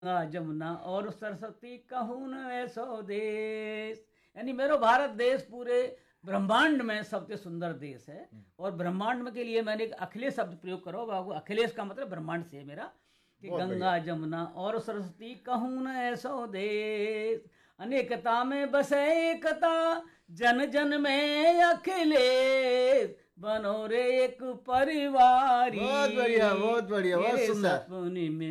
गंगा जमुना और सरस्वती कहूँ न ऐसो देश। यानी मेरो भारत देश पूरे ब्रह्मांड में सबसे सुंदर देश है। और ब्रह्मांड में के लिए मैंने एक अखिलेश शब्द प्रयोग करो बाबू। अखिलेश का मतलब ब्रह्मांड से है मेरा, कि बहुत गंगा बढ़िया। जमुना और सरस्वती कहूँ न ऐसो देश। अनेकता में बसे एकता, जन जन में अखिलेश। बनो रे एक परिवारी, बहुत बढ़िया, बहुत बढ़िया, बहुत तेरे सुंदर। सपने में